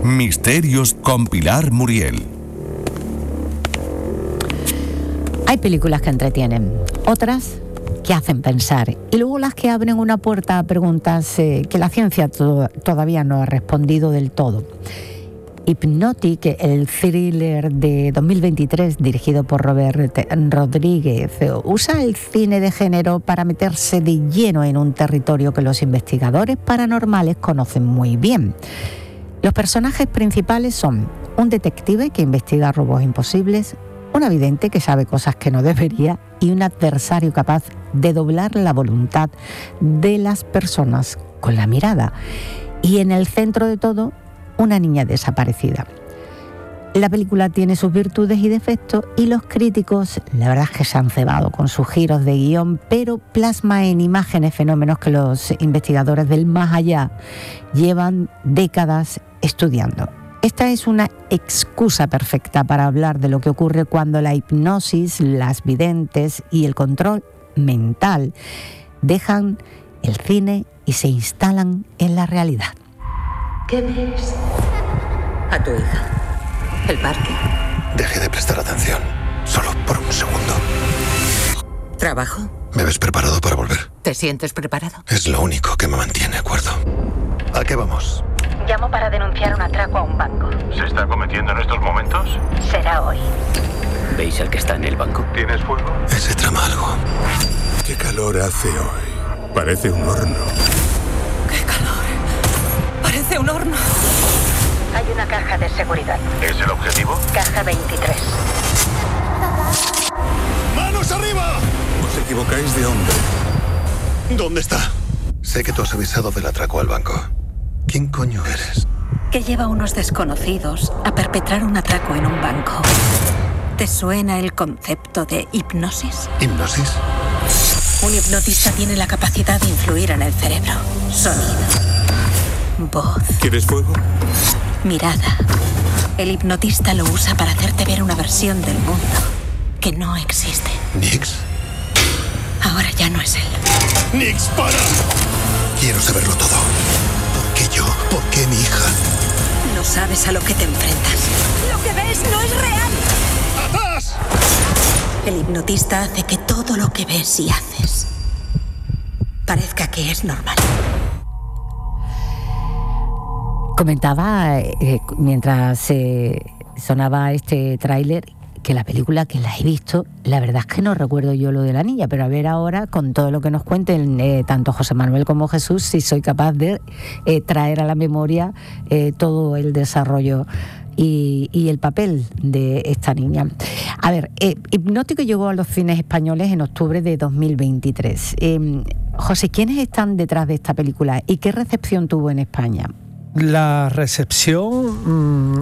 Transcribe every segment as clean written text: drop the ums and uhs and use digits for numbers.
Misterios con Pilar Muriel. Hay películas que entretienen, otras que hacen pensar, y luego las que abren una puerta a preguntas que la ciencia todavía no ha respondido del todo. Hypnotic, el thriller de 2023 dirigido por Robert Rodríguez, usa el cine de género para meterse de lleno en un territorio que los investigadores paranormales conocen muy bien. Los personajes principales son un detective que investiga robos imposibles, una vidente que sabe cosas que no debería y un adversario capaz de doblar la voluntad de las personas con la mirada. Y en el centro de todo, una niña desaparecida. La película tiene sus virtudes y defectos y los críticos, la verdad es que se han cebado con sus giros de guión, pero plasma en imágenes fenómenos que los investigadores del más allá llevan décadas estudiando. Esta es una excusa perfecta para hablar de lo que ocurre cuando la hipnosis, las videntes y el control mental dejan el cine y se instalan en la realidad. ¿Qué ves? A tu hija. El parque. Deje de prestar atención, solo por un segundo. ¿Trabajo? ¿Me ves preparado para volver? ¿Te sientes preparado? Es lo único que me mantiene cuerdo. ¿A qué vamos? Llamo para denunciar un atraco a un banco. ¿Se está cometiendo en estos momentos? Será hoy. ¿Veis al que está en el banco? ¿Tienes fuego? Ese trama algo. ¿Qué calor hace hoy? Parece un horno. ¡Qué calor! Parece un horno. Hay una caja de seguridad. ¿Es el objetivo? Caja 23. ¡Manos arriba! Os equivocáis de hombre. ¿Dónde está? Sé que tú has avisado del atraco al banco. ¿Quién coño eres? Que lleva a unos desconocidos a perpetrar un atraco en un banco. ¿Te suena el concepto de hipnosis? ¿Hipnosis? Un hipnotista tiene la capacidad de influir en el cerebro. Sonido. Voz. ¿Quieres fuego? Mirada. El hipnotista lo usa para hacerte ver una versión del mundo que no existe. ¿Nix? Ahora ya no es él. ¡Nix, para! Quiero saberlo todo. ¿Por qué yo? ¿Por qué mi hija? No sabes a lo que te enfrentas. Lo que ves no es real. ¡Atrás! El hipnotista hace que todo lo que ves y haces parezca que es normal. Comentaba mientras sonaba este tráiler que la película que la he visto, la verdad es que no recuerdo yo lo de la niña, pero a ver ahora con todo lo que nos cuenten tanto José Manuel como Jesús, si soy capaz de traer a la memoria todo el desarrollo y el papel de esta niña. A ver, Hypnotic llegó a los cines españoles en octubre de 2023. José, ¿quiénes están detrás de esta película y qué recepción tuvo en España? La recepción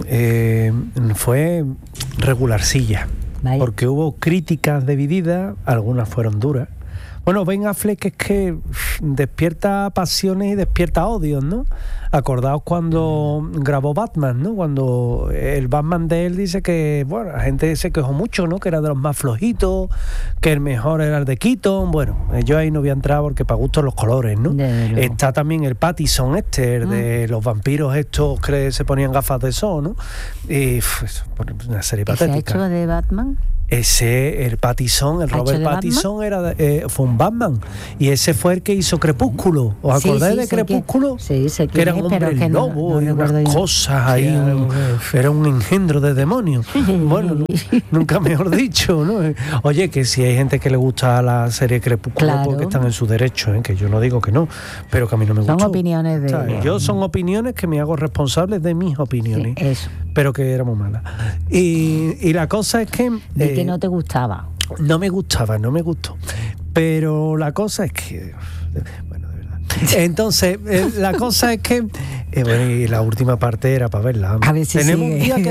fue regularcilla. Vaya. Porque hubo críticas divididas, algunas fueron duras. Bueno, Ben Affleck es que despierta pasiones y despierta odios, ¿no? Acordaos cuando grabó Batman, ¿no? Cuando el Batman de él dice que, bueno, la gente se quejó mucho, ¿no? Que era de los más flojitos, que el mejor era el de Keaton. Bueno, yo ahí no voy a entrar porque para gustos los colores, ¿no? Está también el Pattinson de los vampiros estos que se ponían gafas de sol, ¿no? Y una serie patética. ¿Se ha hecho de Batman? El Pattinson, el Robert Pattinson fue un Batman, y ese fue el que hizo Crepúsculo. ¿Os acordáis de Crepúsculo? Sí, sé que era un hombre lobo y unas cosas ahí, era un engendro de demonios. Bueno, nunca mejor dicho, ¿no? Oye, que si hay gente que le gusta la serie Crepúsculo, claro, porque están en su derecho, que yo no digo que no, pero que a mí no me gusta. Son opiniones de... ¿sabes? Yo son opiniones que me hago responsable de mis opiniones, sí, eso. Pero que era muy mala. Y la cosa es que... que no te gustaba. No me gustó. Pero la cosa es que... Bueno, de verdad. Entonces, la cosa es que... bueno, y la última parte era para verla. A ver si tenemos un día que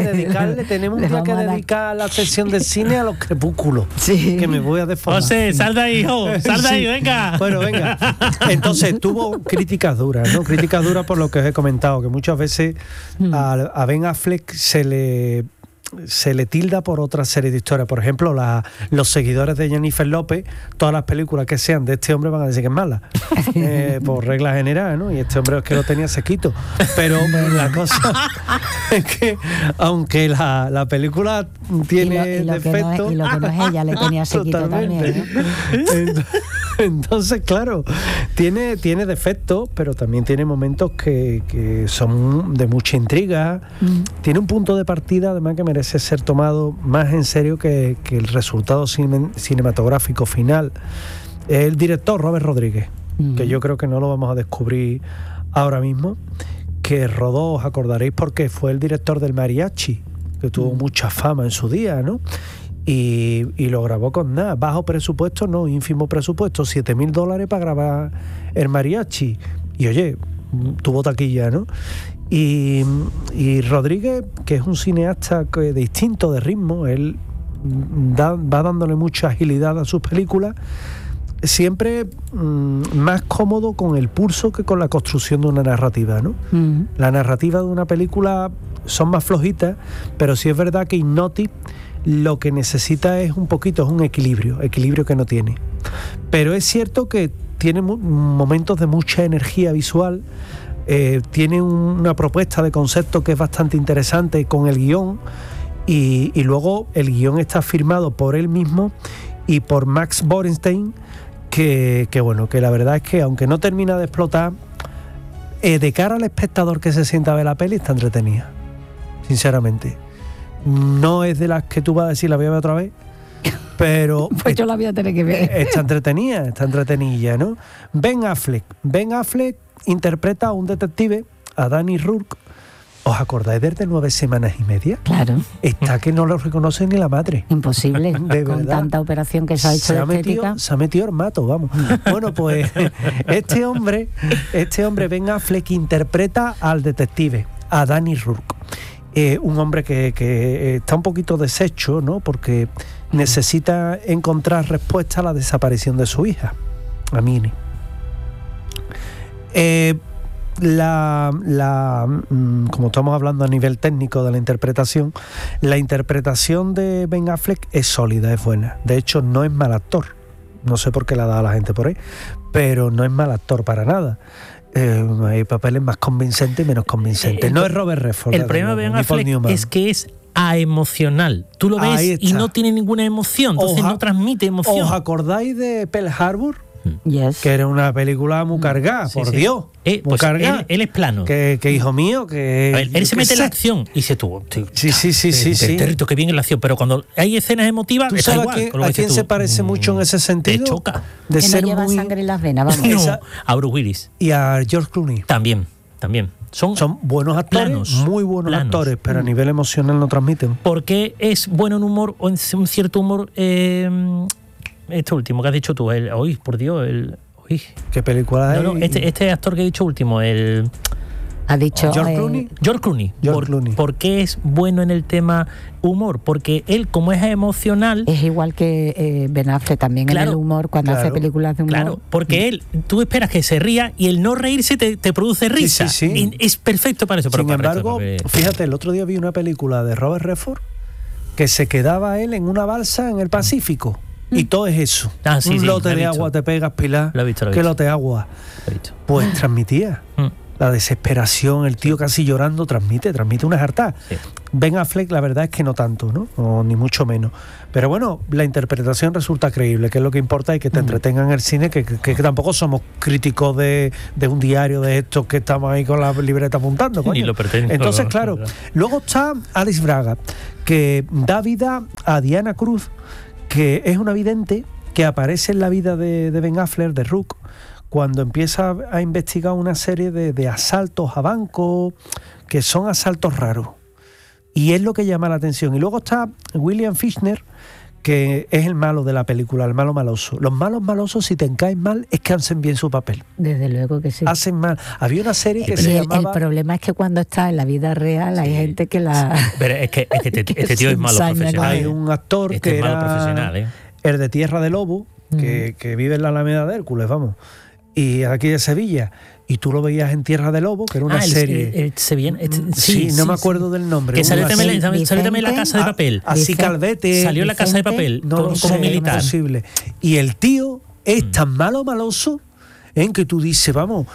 dedicar la sesión de cine a los crepúsculos. Sí. Que me voy a desformar. José, sal de ahí, hijo. Sal de ahí, sí. Venga. Bueno, venga. Entonces, tuvo críticas duras, ¿no? Críticas duras por lo que os he comentado, que muchas veces a Ben Affleck se le se le tilda por otra serie de historias. Por ejemplo, los seguidores de Jennifer López, todas las películas que sean de este hombre van a decir que es mala, por regla general, ¿no? Y este hombre es que lo tenía sequito. Pero la cosa es que, aunque la película tiene defectos... Y lo que no es ella, le tenía sequito también, ¿no? Entonces, claro, tiene defectos, pero también tiene momentos que son de mucha intriga. Tiene un punto de partida, además, que merece ser tomado más en serio que el resultado cinematográfico final. El director Robert Rodríguez, que yo creo que no lo vamos a descubrir ahora mismo, que rodó, os acordaréis, porque fue el director del Mariachi, que tuvo mucha fama en su día, ¿no? Y lo grabó con nada, bajo presupuesto, no, ínfimo presupuesto, $7,000 para grabar el Mariachi. Y oye, tuvo taquilla, ¿no? Y Rodríguez, que es un cineasta distinto de ritmo, él va dándole mucha agilidad a sus películas, siempre más cómodo con el pulso que con la construcción de una narrativa, ¿no? La narrativa de una película son más flojitas, pero sí es verdad que Hypnotic lo que necesita es un equilibrio que no tiene. Pero es cierto que tiene momentos de mucha energía visual, tiene una propuesta de concepto que es bastante interesante con el guión, y luego el guión está firmado por él mismo y por Max Borenstein, que bueno, que la verdad es que aunque no termina de explotar, de cara al espectador que se sienta a ver la peli, está entretenida, sinceramente. No es de las que tú vas a decir la voy a ver otra vez, pero pues yo la voy a tener que ver. Está entretenida, ¿no? Ben Affleck interpreta a un detective, a Danny Rourke. ¿Os acordáis de 9 semanas y media? Claro. Está que no lo reconoce ni la madre. Imposible. De con verdad. Tanta operación que se ha hecho de estética. Se ha metido hermato, vamos. Bueno, pues este hombre, Ben Affleck, interpreta al detective, a Danny Rourke. Un hombre que está un poquito deshecho, ¿no? Porque necesita encontrar respuesta a la desaparición de su hija, a Minnie. Como estamos hablando a nivel técnico de la interpretación de Ben Affleck es sólida, es buena. De hecho, no es mal actor. No sé por qué la ha dado la gente por ahí, pero no es mal actor para nada. Hay papeles más convincentes y menos convincentes. No es Robert Redford. El problema de Ben Affleck es que es aemocional. Tú lo ves y no tiene ninguna emoción, entonces no transmite emoción. ¿Os acordáis de Pearl Harbor? Yes. Que era una película muy cargada, por Dios. Muy pues cargada. Él es plano. Que hijo mío, que... A ver, él se mete en la acción y se tuvo. Sí. Territo, que bien en la acción, pero cuando hay escenas emotivas, ¿tú sabes a quién se parece mucho en ese sentido? Te choca. De que ser no lleva muy... sangre en las venas, vamos. No, a Bruce Willis. Y a George Clooney. También. Son buenos actores, planos, muy buenos actores, pero a nivel emocional no transmiten. Porque es bueno en humor, o en un cierto humor, este último que has dicho tú, uy, por Dios, ¿Qué película hay? No, este actor que he dicho último, ha dicho George Clooney. George Clooney. ¿Por qué es bueno en el tema humor? Porque él, como es emocional... Es igual que Ben Affleck también, claro, en el humor, cuando hace películas de humor. Claro, porque tú esperas que se ría y el no reírse te produce risa. Sí. Es perfecto para eso. Sin embargo, fíjate, el otro día vi una película de Robert Redford que se quedaba él en una balsa en el Pacífico. Y todo es eso. Un lote de agua te pegas, Pilar. Lo he visto. ¿Qué lote de agua? Pues transmitía la desesperación, el tío casi llorando, transmite una jartá. Sí. Ben Affleck, la verdad es que no tanto, ¿no? O ni mucho menos. Pero bueno, la interpretación resulta creíble, que es lo que importa, y que te entretengan en el cine, que tampoco somos críticos de un diario de estos que estamos ahí con la libreta apuntando. Coño. Ni lo pretendo. Entonces, claro, luego está Alice Braga, que da vida a Diana Cruz, que es una vidente que aparece en la vida de Ben Affleck, de Rook, cuando empieza a investigar una serie de asaltos a bancos, que son asaltos raros. Y es lo que llama la atención. Y luego está William Fichtner, que es el malo de la película, el malo maloso. Los malos malosos, si te caen mal, es que hacen bien su papel. Desde luego que sí. Hacen mal. Había una serie que se llamaba... El problema es que cuando está en la vida real hay gente que la... Pero es que este tío es malo profesional. Hay un actor que era el de Tierra de Lobo, que vive en la Alameda de Hércules, vamos, y aquí de Sevilla, y tú lo veías en Tierra de Lobo, que era una serie. No me acuerdo del nombre. Que salió también La Casa de Papel. Así Calvete. Salió La Casa de Papel como militar. Posible. Y el tío es tan maloso en que tú dices, vamos,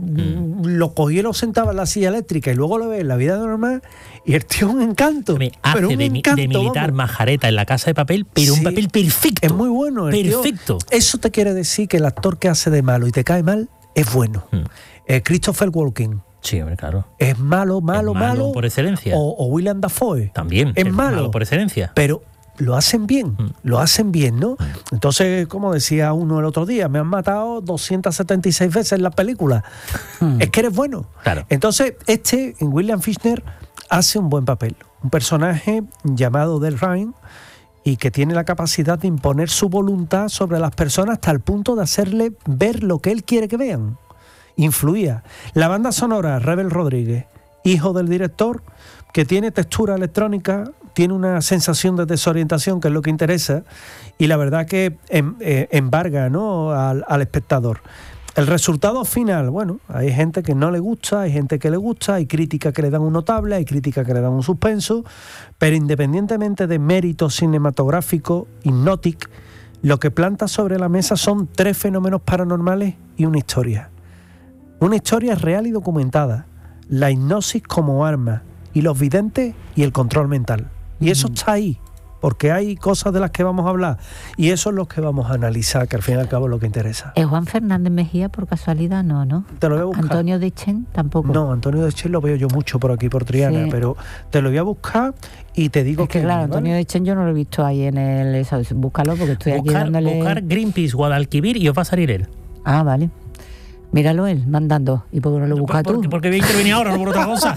lo cogí y lo sentaba en la silla eléctrica y luego lo ves en la vida normal y el tío es un encanto. Hace de militar majareta en La Casa de Papel, pero un papel perfecto. Es muy bueno. Perfecto. Tío, eso te quiere decir que el actor que hace de malo y te cae mal es bueno. Christopher Walken. Sí, hombre, claro. Es malo por excelencia. O William Dafoe. También. Es malo por excelencia. Pero lo hacen bien, ¿no? Entonces, como decía uno el otro día, me han matado 276 veces en la película. Es que eres bueno. Claro. Entonces, William Fichtner, hace un buen papel. Un personaje llamado Del Ryan y que tiene la capacidad de imponer su voluntad sobre las personas hasta el punto de hacerle ver lo que él quiere que vean. Influía. La banda sonora, Rebel Rodríguez, hijo del director, que tiene textura electrónica, tiene una sensación de desorientación, que es lo que interesa, y la verdad que embarga, ¿no?, al espectador. El resultado final, bueno, hay gente que no le gusta, hay gente que le gusta, hay críticas que le dan un notable, hay críticas que le dan un suspenso, pero independientemente de mérito cinematográfico, Hypnotic, lo que planta sobre la mesa son 3 fenómenos paranormales y una historia. Una historia real y documentada, la hipnosis como arma, y los videntes y el control mental. Y eso está ahí, porque hay cosas de las que vamos a hablar, y eso es lo que vamos a analizar, que al fin y al cabo es lo que interesa. ¿Es Juan Fernández Mejía por casualidad? No. Te lo voy a buscar. ¿Antonio Dechen? Tampoco. No, Antonio Dechen lo veo yo mucho por aquí, por Triana, sí. Pero te lo voy a buscar y te digo que claro, Antonio Dechen yo no lo he visto ahí en el... Búscalo, porque estoy aquí dándole... Buscar Greenpeace Guadalquivir y os va a salir él. Ah, vale. Míralo él, mandando. ¿Y por qué no lo buscas tú? Porque voy a intervenir ahora, no por otra cosa.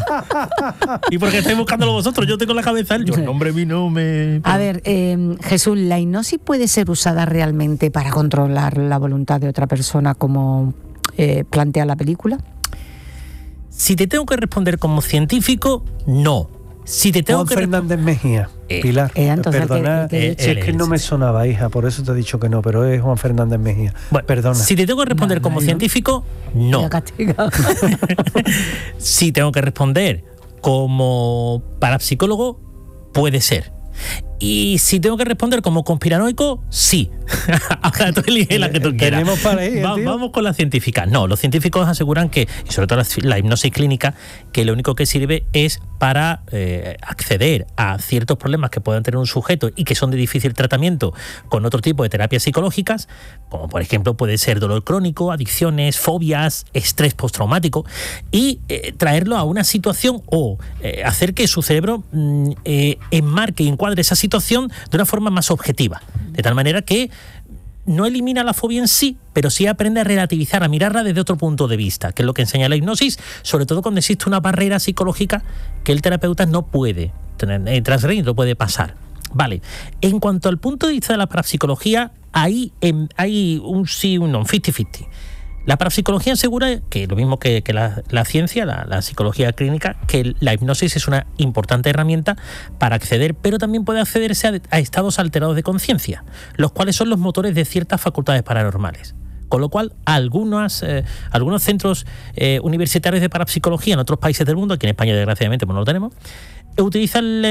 Y porque estáis buscándolo vosotros. Yo tengo la cabeza él. Yo, el nombre mío me... A ver, Jesús, ¿la hipnosis puede ser usada realmente para controlar la voluntad de otra persona como plantea la película? Si te tengo que responder como científico, no. Si te tengo Juan Fernández Mejía, Pilar, perdona, si es que no me sonaba, hija, por eso te he dicho que no, pero es Juan Fernández Mejía. Bueno, perdona. Si te tengo que responder como científico, no. Si tengo que responder como parapsicólogo, puede ser. Y si tengo que responder como conspiranoico, sí. Ahora tú eliges la que tú quieras. Vamos con la científica. No, los científicos aseguran que, y sobre todo la hipnosis clínica, que lo único que sirve es para acceder a ciertos problemas que puedan tener un sujeto y que son de difícil tratamiento con otro tipo de terapias psicológicas, como por ejemplo puede ser dolor crónico, adicciones, fobias, estrés postraumático, y traerlo a una situación o hacer que su cerebro enmarque y encuadre esa situación de una forma más objetiva, de tal manera que no elimina la fobia en sí, pero sí aprende a relativizar, a mirarla desde otro punto de vista, que es lo que enseña la hipnosis, sobre todo cuando existe una barrera psicológica que el terapeuta no puede transgredir, no puede pasar. Vale, en cuanto al punto de vista de la parapsicología, hay un sí, un no, 50-50. La parapsicología asegura que, lo mismo que la ciencia, la psicología clínica, que la hipnosis es una importante herramienta para acceder, pero también puede accederse a estados alterados de conciencia, los cuales son los motores de ciertas facultades paranormales. Con lo cual, algunos centros universitarios de parapsicología en otros países del mundo, aquí en España desgraciadamente pues no lo tenemos, utilizan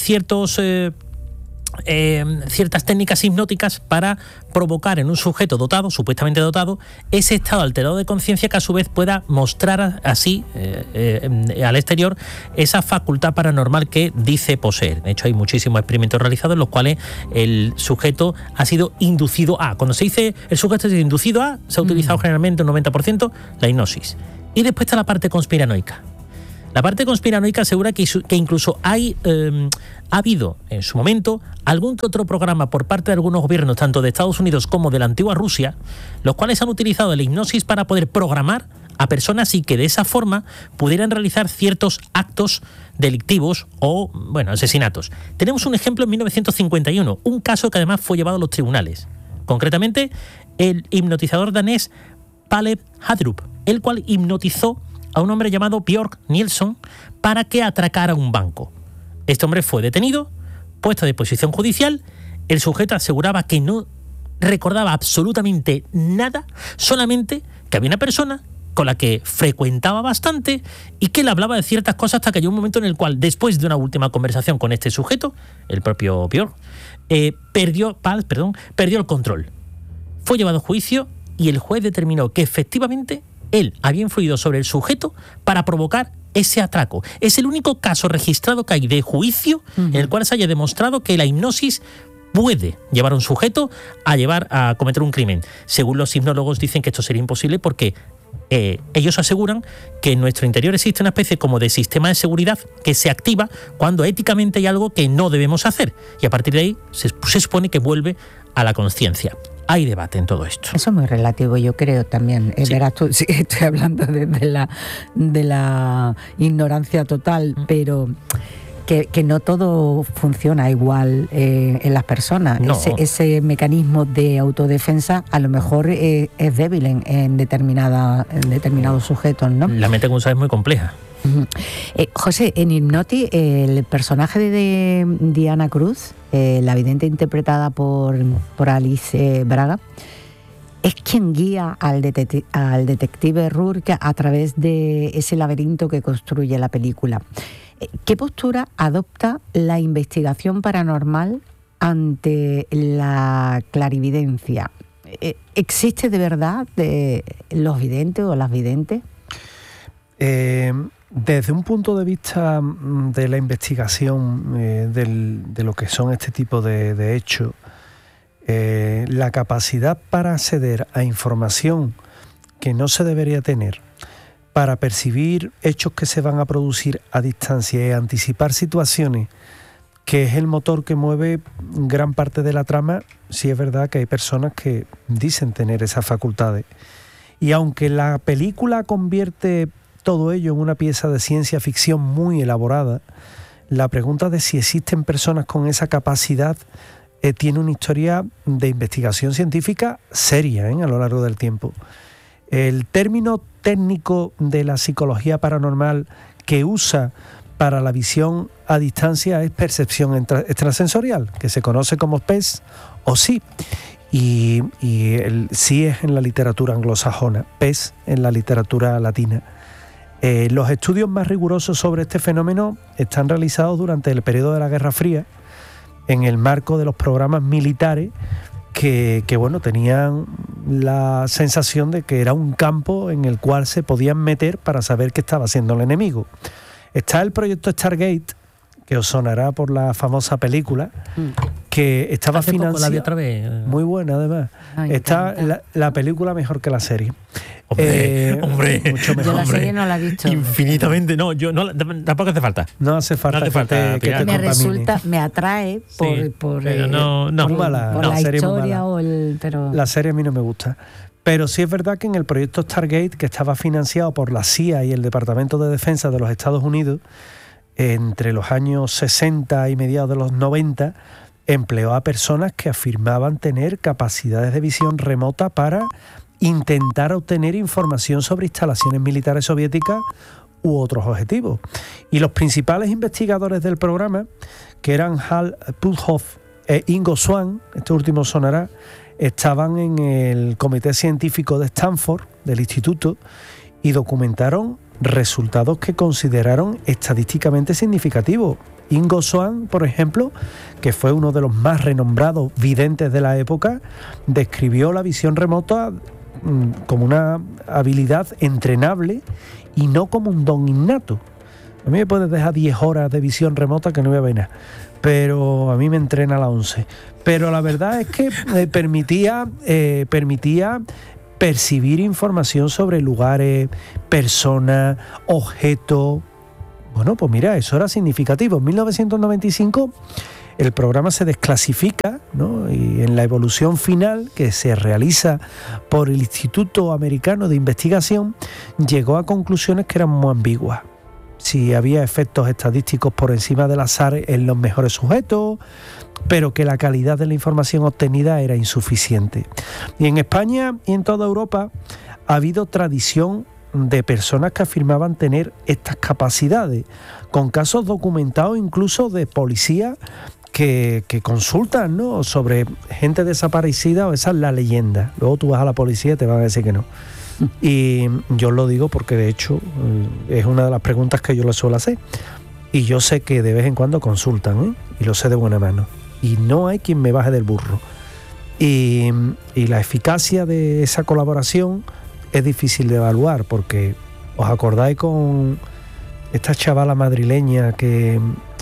ciertas técnicas hipnóticas para provocar en un sujeto dotado, supuestamente dotado, ese estado alterado de conciencia que a su vez pueda mostrar así al exterior esa facultad paranormal que dice poseer. De hecho, hay muchísimos experimentos realizados en los cuales el sujeto ha sido inducido a. Cuando se dice el sujeto ha sido inducido a, se ha utilizado generalmente un 90% la hipnosis. Y después está la parte conspiranoica. La parte conspiranoica asegura que incluso ha habido en su momento algún que otro programa por parte de algunos gobiernos, tanto de Estados Unidos como de la antigua Rusia, los cuales han utilizado la hipnosis para poder programar a personas y que de esa forma pudieran realizar ciertos actos delictivos o, asesinatos. Tenemos un ejemplo en 1951, un caso que además fue llevado a los tribunales. Concretamente, el hipnotizador danés Palev Hadrup, el cual hipnotizó a un hombre llamado Björk Nilsson para que atracara un banco. Este hombre fue detenido, puesto a disposición judicial. El sujeto aseguraba que no recordaba absolutamente nada, solamente que había una persona con la que frecuentaba bastante y que le hablaba de ciertas cosas hasta que llegó un momento en el cual, después de una última conversación con este sujeto, el propio Björk, perdió el control. Fue llevado a juicio y el juez determinó que efectivamente él había influido sobre el sujeto para provocar ese atraco. Es el único caso registrado que hay de juicio en el cual se haya demostrado que la hipnosis puede llevar a un sujeto a cometer un crimen. Según los hipnólogos dicen que esto sería imposible porque ellos aseguran que en nuestro interior existe una especie como de sistema de seguridad que se activa cuando éticamente hay algo que no debemos hacer. Y a partir de ahí se supone que vuelve a la conciencia. Hay debate en todo esto. Eso es muy relativo, yo creo también. Sí. Verás tú, sí, estoy hablando de la ignorancia total, pero que no todo funciona igual en las personas. No. Ese mecanismo de autodefensa a lo mejor es débil en determinados sujetos, ¿no? La mente, como sabes, es muy compleja. José, en Hypnotic, el personaje de Diana Cruz, la vidente interpretada por Alice Braga, es quien guía al detective Rourke a través de ese laberinto que construye la película. ¿Qué postura adopta la investigación paranormal ante la clarividencia? ¿Existe de verdad los videntes o las videntes? Desde un punto de vista de la investigación de lo que son este tipo de hechos, la capacidad para acceder a información que no se debería tener, para percibir hechos que se van a producir a distancia y anticipar situaciones, que es el motor que mueve gran parte de la trama, sí es verdad que hay personas que dicen tener esas facultades. Y aunque la película convierte todo ello en una pieza de ciencia ficción muy elaborada, la pregunta de si existen personas con esa capacidad tiene una historia de investigación científica seria a lo largo del tiempo. El término técnico de la psicología paranormal que usa para la visión a distancia es percepción extrasensorial, que se conoce como PES o SI. Y el SI es en la literatura anglosajona, PES en la literatura latina. Los estudios más rigurosos sobre este fenómeno están realizados durante el periodo de la Guerra Fría, en el marco de los programas militares que tenían la sensación de que era un campo en el cual se podían meter para saber qué estaba haciendo el enemigo. Está el proyecto Stargate, que os sonará por la famosa película, que estaba financiada. Otra vez. Muy buena, además. Está la película mejor que la serie. Hombre, mucho mejor. Yo la serie no la he visto. Infinitamente, no, tampoco hace falta. No hace falta, que te me resulta, me atrae por la historia pero la serie a mí no me gusta. Pero sí es verdad que en el proyecto Stargate, que estaba financiado por la CIA y el Departamento de Defensa de los Estados Unidos, entre los años 60 y mediados de los 90, empleó a personas que afirmaban tener capacidades de visión remota para intentar obtener información sobre instalaciones militares soviéticas u otros objetivos. Y los principales investigadores del programa, que eran Hal Puthoff e Ingo Swann, este último sonará, estaban en el comité científico de Stanford, del instituto, y documentaron resultados que consideraron estadísticamente significativos. Ingo Swann, por ejemplo, que fue uno de los más renombrados videntes de la época, describió la visión remota como una habilidad entrenable y no como un don innato. A mí me puedes dejar 10 horas de visión remota que no voy a ver nada, pero a mí me entrena a las 11. Pero la verdad es que permitía percibir información sobre lugares, personas, objetos. Bueno, pues mira, eso era significativo. En 1995 el programa se desclasifica, ¿no? Y en la evolución final que se realiza por el Instituto Americano de Investigación llegó a conclusiones que eran muy ambiguas. Si había efectos estadísticos por encima del azar en los mejores sujetos, pero que la calidad de la información obtenida era insuficiente. Y en España y en toda Europa ha habido tradición de personas que afirmaban tener estas capacidades, con casos documentados incluso de policías que consultan, ¿no?, sobre gente desaparecida, o esa es la leyenda. Luego tú vas a la policía y te van a decir que no. Y yo lo digo porque de hecho es una de las preguntas que yo les suelo hacer. Y yo sé que de vez en cuando consultan, y lo sé de buena mano. Y no hay quien me baje del burro. Y la eficacia de esa colaboración es difícil de evaluar, porque os acordáis con esta chavala madrileña que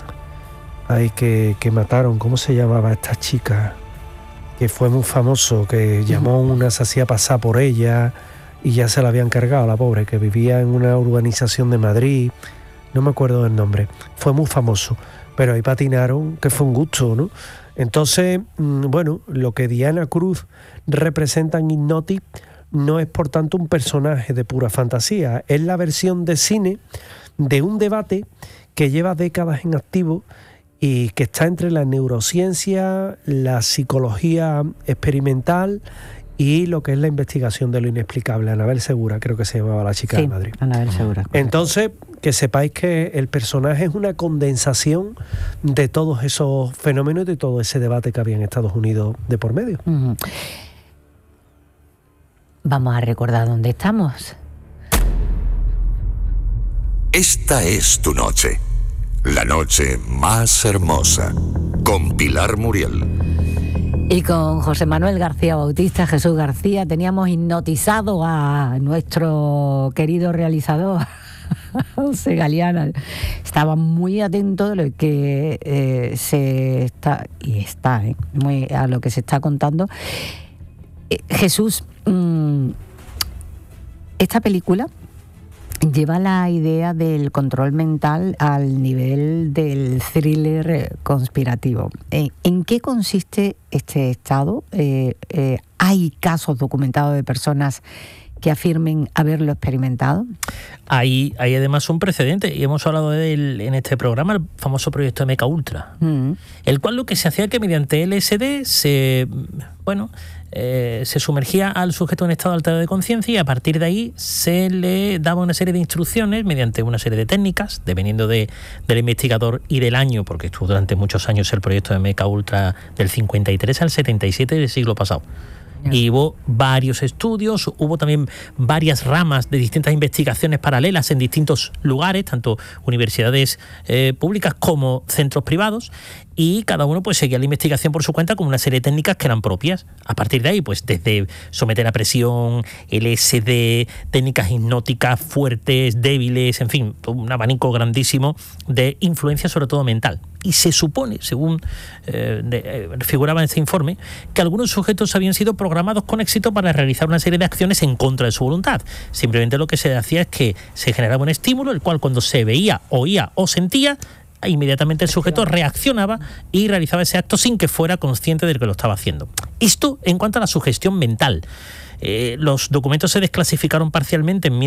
mataron, ¿cómo se llamaba esta chica? Que fue muy famoso, que llamó una, se hacía pasar por ella y ya se la habían cargado, la pobre, que vivía en una urbanización de Madrid, no me acuerdo del nombre, fue muy famoso, pero ahí patinaron, que fue un gusto, ¿no? Entonces, bueno, lo que Diana Cruz representa en Hypnotic no es por tanto un personaje de pura fantasía, es la versión de cine de un debate que lleva décadas en activo y que está entre la neurociencia, la psicología experimental y lo que es la investigación de lo inexplicable. Anabel Segura, creo que se llamaba la chica de Madrid. Anabel Segura. Correcto. Entonces, que sepáis que el personaje es una condensación de todos esos fenómenos y de todo ese debate que había en Estados Unidos de por medio. Uh-huh. Vamos a recordar dónde estamos. Esta es tu noche. La noche más hermosa. Con Pilar Muriel. Y con José Manuel García Bautista, Jesús García, teníamos hipnotizado a nuestro querido realizador, José Galeana. Estaba muy atento de lo que está muy a lo que se está contando. Jesús, esta película lleva la idea del control mental al nivel del thriller conspirativo. ¿En qué consiste este estado? ¿Hay casos documentados de personas que afirmen haberlo experimentado? Hay además un precedente, y hemos hablado de él en este programa, el famoso proyecto MK Ultra, el cual lo que se hacía que mediante LSD se sumergía al sujeto en estado alterado de conciencia y a partir de ahí se le daba una serie de instrucciones mediante una serie de técnicas, dependiendo del investigador y del año, porque estuvo durante muchos años el proyecto de MK Ultra del 53 al 77 del siglo pasado. Y hubo varios estudios, hubo también varias ramas de distintas investigaciones paralelas en distintos lugares, tanto universidades públicas como centros privados, y cada uno pues seguía la investigación por su cuenta con una serie de técnicas que eran propias. A partir de ahí, pues desde someter a presión, LSD, técnicas hipnóticas fuertes, débiles, en fin, todo un abanico grandísimo de influencia, sobre todo mental. Y se supone, según figuraba en este informe, que algunos sujetos habían sido programados con éxito para realizar una serie de acciones en contra de su voluntad. Simplemente lo que se hacía es que se generaba un estímulo, el cual cuando se veía, oía o sentía, inmediatamente el sujeto reaccionaba y realizaba ese acto sin que fuera consciente de que lo estaba haciendo. Esto en cuanto a la sugestión mental. Los documentos se desclasificaron parcialmente en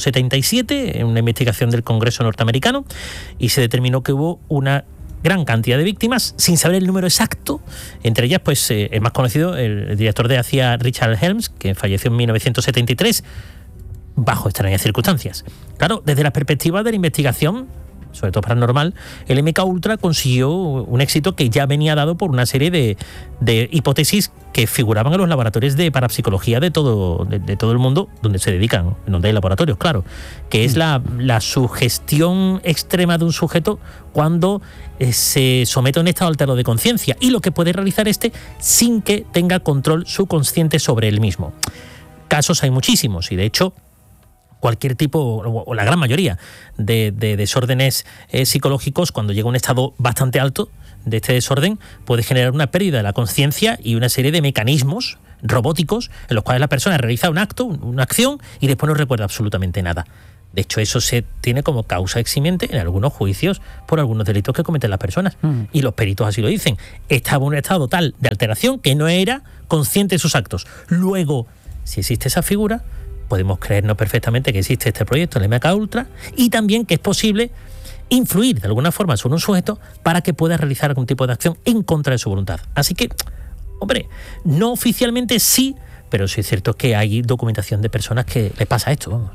1977 en una investigación del Congreso norteamericano y se determinó que hubo una gran cantidad de víctimas sin saber el número exacto, entre ellas pues el más conocido, el director de CIA Richard Helms, que falleció en 1973 bajo extrañas circunstancias. Claro, desde la perspectiva de la investigación, sobre todo paranormal, el MK Ultra consiguió un éxito que ya venía dado por una serie de hipótesis que figuraban en los laboratorios de parapsicología de todo el mundo, donde se dedican, donde hay laboratorios, claro, que es la sugestión extrema de un sujeto cuando se somete a un estado alterado de conciencia y lo que puede realizar sin que tenga control subconsciente sobre él mismo. Casos hay muchísimos y de hecho cualquier tipo, o la gran mayoría, de desórdenes psicológicos, cuando llega a un estado bastante alto de este desorden, puede generar una pérdida de la conciencia y una serie de mecanismos robóticos en los cuales la persona realiza un acto, una acción, y después no recuerda absolutamente nada. De hecho, eso se tiene como causa eximiente en algunos juicios por algunos delitos que cometen las personas. Y los peritos así lo dicen. Estaba en un estado tal de alteración que no era consciente de sus actos. Luego, si existe esa figura, podemos creernos perfectamente que existe este proyecto, el MK Ultra, y también que es posible influir de alguna forma sobre un sujeto para que pueda realizar algún tipo de acción en contra de su voluntad. Así que, hombre, no oficialmente sí, pero sí es cierto que hay documentación de personas que les pasa esto.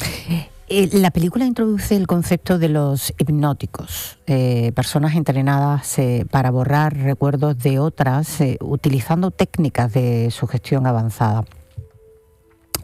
La película introduce el concepto de los hipnóticos, personas entrenadas para borrar recuerdos de otras utilizando técnicas de sugestión avanzada.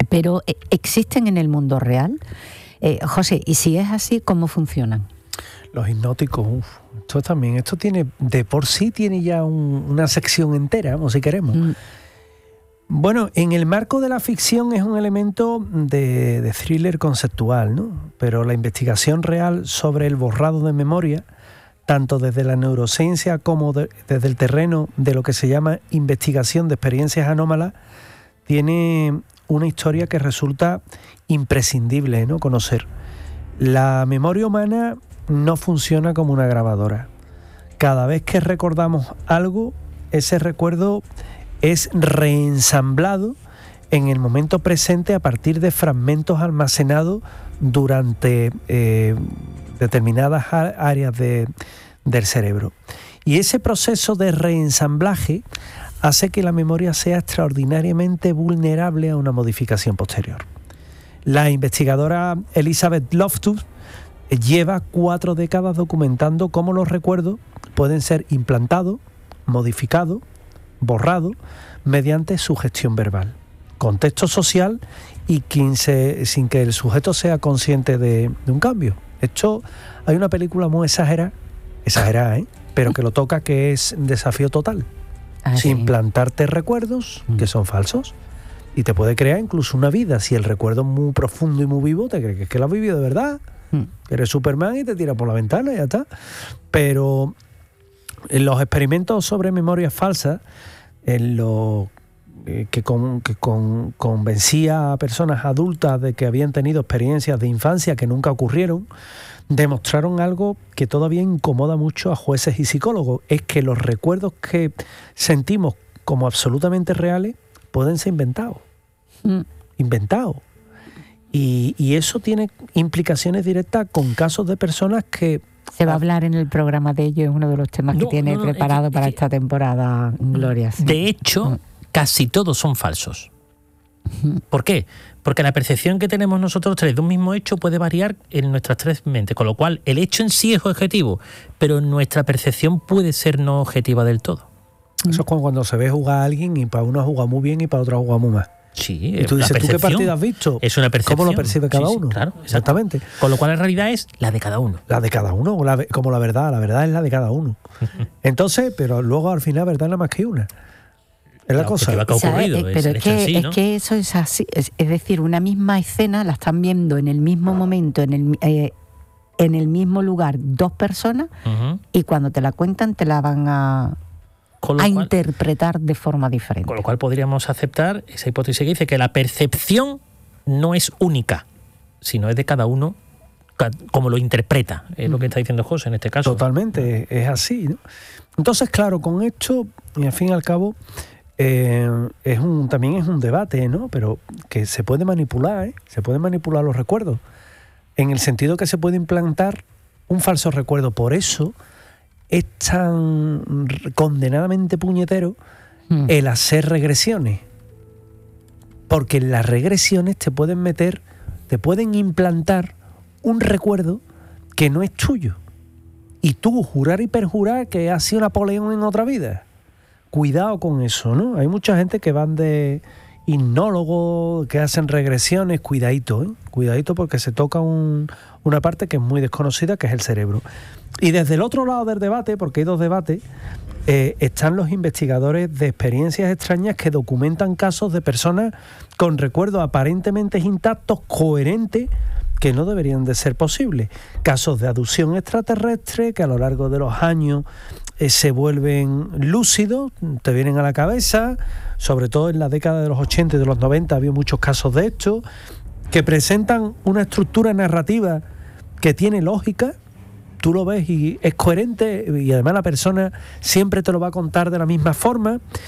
Pero ¿existen en el mundo real? José, y si es así, ¿cómo funcionan? Los hipnóticos, esto tiene, de por sí tiene ya una sección entera, o si queremos. Bueno, en el marco de la ficción es un elemento de thriller conceptual, ¿no? Pero la investigación real sobre el borrado de memoria, tanto desde la neurociencia como desde el terreno de lo que se llama investigación de experiencias anómalas, tiene una historia que resulta imprescindible, ¿no?, conocer. La memoria humana no funciona como una grabadora. Cada vez que recordamos algo, ese recuerdo es reensamblado en el momento presente a partir de fragmentos almacenados durante determinadas áreas del cerebro. Y ese proceso de reensamblaje hace que la memoria sea extraordinariamente vulnerable a una modificación posterior. La investigadora Elizabeth Loftus lleva 4 décadas documentando cómo los recuerdos pueden ser implantados, modificados, borrados mediante sugestión verbal, contexto social y sin que el sujeto sea consciente de un cambio. Esto, hay una película muy exagerada, pero que lo toca, que es Desafío Total. Sí. Implantarte recuerdos que son falsos y te puede crear incluso una vida. Si el recuerdo es muy profundo y muy vivo, te crees que lo has vivido de verdad. Eres Superman y te tiras por la ventana y ya está. Pero en los experimentos sobre memorias falsas, en lo que convencía a personas adultas de que habían tenido experiencias de infancia que nunca ocurrieron, demostraron algo que todavía incomoda mucho a jueces y psicólogos: es que los recuerdos que sentimos como absolutamente reales pueden ser inventados. Y eso tiene implicaciones directas con casos de personas que... Se va a hablar en el programa de ello, es uno de los temas que tiene preparado para esta temporada, Gloria. Sí. De hecho, casi todos son falsos. ¿Por qué? Porque la percepción que tenemos nosotros tres de un mismo hecho puede variar en nuestras 3 mentes, con lo cual el hecho en sí es objetivo, pero nuestra percepción puede ser no objetiva del todo. Eso es cuando se ve jugar a alguien y para uno ha jugado muy bien y para otro ha jugado muy mal. Sí, y tú dices, ¿tú qué partido has visto? Es una percepción. ¿Cómo lo percibe cada uno? Claro, exactamente. Con lo cual la realidad es la de cada uno. La de cada uno, como la verdad es la de cada uno. Entonces, pero luego al final verdad nada más que una. Es la cosa. Pero es que eso es así. Es decir, una misma escena la están viendo en el mismo momento, en el mismo lugar, 2 personas, y cuando te la cuentan te la van a interpretar de forma diferente. Con lo cual podríamos aceptar esa hipótesis que dice que la percepción no es única, sino es de cada uno como lo interpreta. Es lo que está diciendo José en este caso. Totalmente, es así, ¿no? Entonces, claro, con esto, y al fin y al cabo, también es un debate, ¿no? Pero que se puede manipular, se pueden manipular los recuerdos, en el sentido que se puede implantar un falso recuerdo. Por eso es tan condenadamente puñetero el hacer regresiones, porque en las regresiones te pueden implantar un recuerdo que no es tuyo, y tú jurar y perjurar que has sido Napoleón en otra vida. Cuidado con eso, ¿no? Hay mucha gente que van de hipnólogos, que hacen regresiones. Cuidadito, cuidadito, porque se toca una parte que es muy desconocida, que es el cerebro. Y desde el otro lado del debate, porque hay 2 debates, están los investigadores de experiencias extrañas que documentan casos de personas con recuerdos aparentemente intactos, coherentes, que no deberían de ser posibles. Casos de abducción extraterrestre que a lo largo de los años se vuelven lúcidos, te vienen a la cabeza, sobre todo en la década de los 80 y de los 90 había muchos casos de esto, que presentan una estructura narrativa que tiene lógica, tú lo ves y es coherente, y además la persona siempre te lo va a contar de la misma forma,